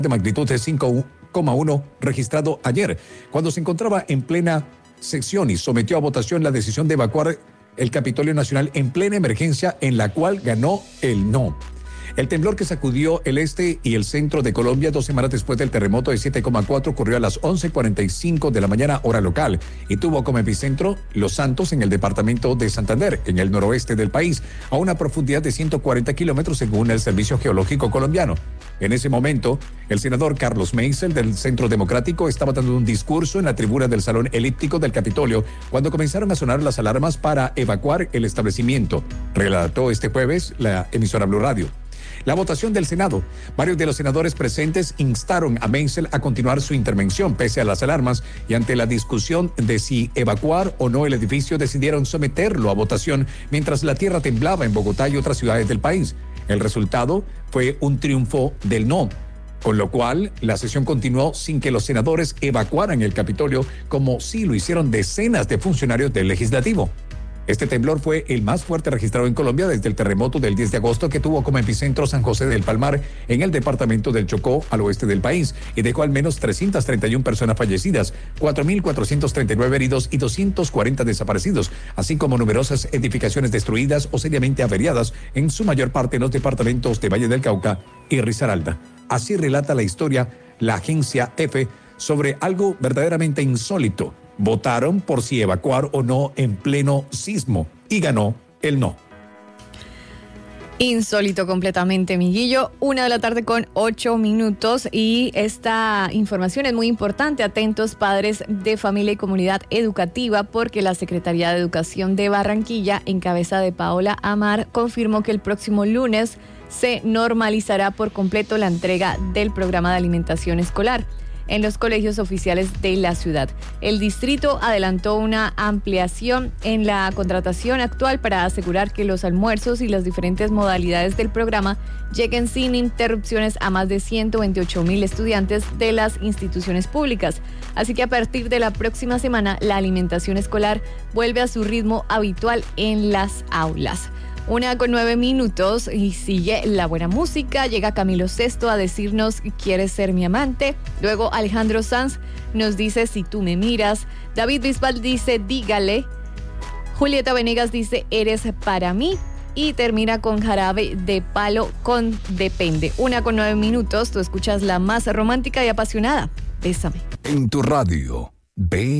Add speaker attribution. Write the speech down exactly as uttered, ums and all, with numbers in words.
Speaker 1: de magnitud de cinco coma uno registrado ayer, cuando se encontraba en plena sesión y sometió a votación la decisión de evacuar el Capitolio Nacional en plena emergencia, en la cual ganó el no. El temblor que sacudió el este y el centro de Colombia dos semanas después del terremoto de siete coma cuatro ocurrió a las once cuarenta y cinco de la mañana hora local y tuvo como epicentro Los Santos en el departamento de Santander, en el noroeste del país, a una profundidad de ciento cuarenta kilómetros según el Servicio Geológico Colombiano. En ese momento, el senador Carlos Meisel del Centro Democrático estaba dando un discurso en la tribuna del Salón Elíptico del Capitolio cuando comenzaron a sonar las alarmas para evacuar el establecimiento, relató este jueves la emisora Blue Radio. La votación del Senado. Varios de los senadores presentes instaron a Meisel a continuar su intervención pese a las alarmas y ante la discusión de si evacuar o no el edificio decidieron someterlo a votación mientras la tierra temblaba en Bogotá y otras ciudades del país. El resultado fue un triunfo del no, con lo cual la sesión continuó sin que los senadores evacuaran el Capitolio como sí lo hicieron decenas de funcionarios del legislativo. Este temblor fue el más fuerte registrado en Colombia desde el terremoto del diez de agosto que tuvo como epicentro San José del Palmar en el departamento del Chocó al oeste del país y dejó al menos trescientas treinta y una personas fallecidas, cuatro mil cuatrocientos treinta y nueve heridos y doscientos cuarenta desaparecidos, así como numerosas edificaciones destruidas o seriamente averiadas, en su mayor parte en los departamentos de Valle del Cauca y Risaralda. Así relata la historia la agencia EFE sobre algo verdaderamente insólito. Votaron por si evacuar o no en pleno sismo y ganó el no.
Speaker 2: Insólito completamente, Miguillo. Una de la tarde con ocho minutos y esta información es muy importante. Atentos padres de familia y comunidad educativa porque la Secretaría de Educación de Barranquilla, en cabeza de Paola Amar, confirmó que el próximo lunes se normalizará por completo la entrega del programa de alimentación escolar en los colegios oficiales de la ciudad. El distrito adelantó una ampliación en la contratación actual para asegurar que los almuerzos y las diferentes modalidades del programa lleguen sin interrupciones a más de ciento veintiocho mil estudiantes de las instituciones públicas. Así que a partir de la próxima semana, la alimentación escolar vuelve a su ritmo habitual en las aulas. Una con nueve minutos y sigue la buena música. Llega Camilo Sesto a decirnos ¿quieres ser mi amante? Luego Alejandro Sanz nos dice Si tú me miras. David Bisbal dice Dígale. Julieta Venegas dice Eres para mí. Y termina con Jarabe de Palo con Depende. Una con nueve minutos. Tú escuchas la más romántica y apasionada. Bésame.
Speaker 3: En tu radio. Ve